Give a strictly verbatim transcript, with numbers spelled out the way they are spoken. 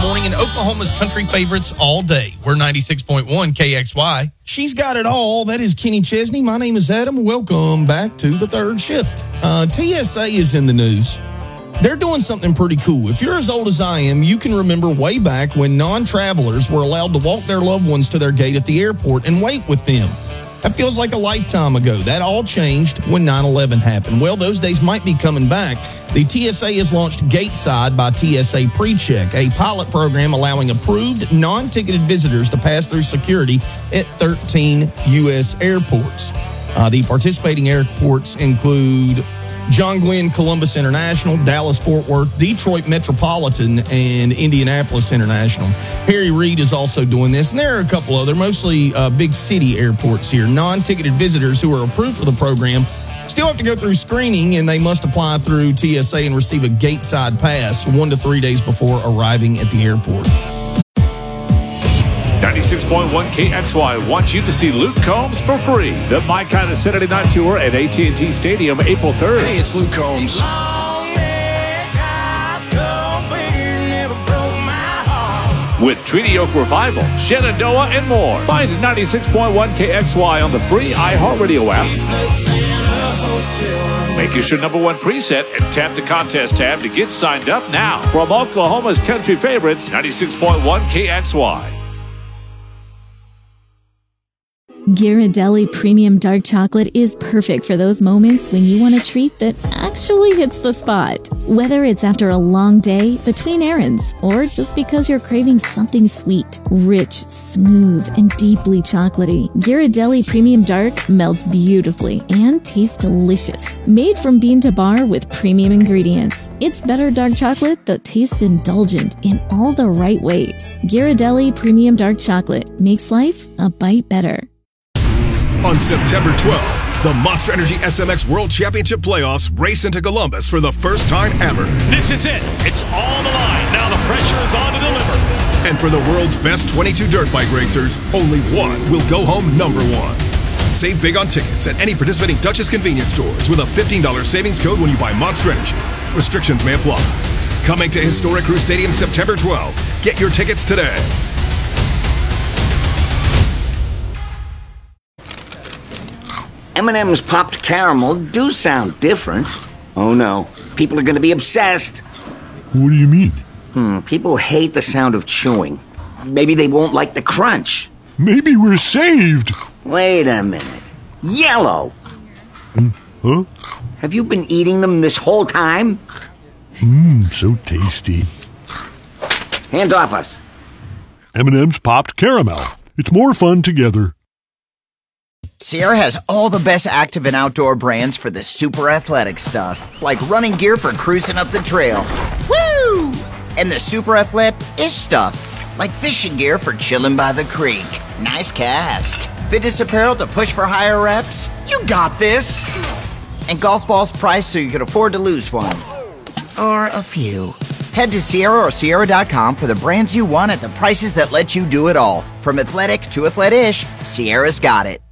morning in Oklahoma's country favorites all day. We're ninety-six point one K X Y. She's got it all. That is Kenny Chesney. My name is Adam. Welcome back to the third shift. Uh, T S A is in the news. They're doing something pretty cool. If you're as old as I am, you can remember way back when non-travelers were allowed to walk their loved ones to their gate at the airport and wait with them. That feels like a lifetime ago. That all changed when nine eleven happened. Well, those days might be coming back. The T S A has launched Gateside by T S A PreCheck, a pilot program allowing approved, non-ticketed visitors to pass through security at thirteen U S airports. Uh, the participating airports include John Glenn Columbus International, Dallas-Fort Worth, Detroit Metropolitan, and Indianapolis International. Harry Reid is also doing this, and there are a couple other, mostly uh, big city airports here. Non-ticketed visitors who are approved for the program still have to go through screening, and they must apply through T S A and receive a Gateside pass one to three days before arriving at the airport. ninety-six point one K X Y wants you to see Luke Combs for free. The My Kind of Saturday Night Tour at A T and T Stadium, April third. Hey, it's Luke Combs. With Treaty Oak Revival, Shenandoah, and more. Find ninety-six point one K X Y on the free iHeartRadio app. Make your show number one preset and tap the contest tab to get signed up now. From Oklahoma's country favorites, ninety-six point one K X Y. Ghirardelli Premium Dark Chocolate is perfect for those moments when you want a treat that actually hits the spot. Whether it's after a long day, between errands, or just because you're craving something sweet, rich, smooth, and deeply chocolatey, Ghirardelli Premium Dark melts beautifully and tastes delicious. Made from bean to bar with premium ingredients, it's better dark chocolate that tastes indulgent in all the right ways. Ghirardelli Premium Dark Chocolate makes life a bite better. On September twelfth, the Monster Energy S M X World Championship Playoffs race into Columbus for the first time ever. This is it. It's all on the line. Now the pressure is on to deliver. And for the world's best twenty-two dirt bike racers, only one will go home number one. Save big on tickets at any participating Duchess convenience stores with a fifteen dollars savings code when you buy Monster Energy. Restrictions may apply. Coming to Historic Crew Stadium September twelfth. Get your tickets today. M and M's popped caramel do sound different. Oh no, people are going to be obsessed. What do you mean? Hmm, people hate the sound of chewing. Maybe they won't like the crunch. Maybe we're saved. Wait a minute. Yellow! Mm, huh? Have you been eating them this whole time? Mmm, so tasty. Hands off us. M and M's popped caramel. It's more fun together. Sierra has all the best active and outdoor brands for the super athletic stuff, like running gear for cruising up the trail. Woo! And the super athletic-ish stuff, like fishing gear for chilling by the creek. Nice cast. Fitness apparel to push for higher reps. You got this. And golf balls priced so you can afford to lose one. Or a few. Head to Sierra or Sierra dot com for the brands you want at the prices that let you do it all. From athletic to athletic-ish, Sierra's got it.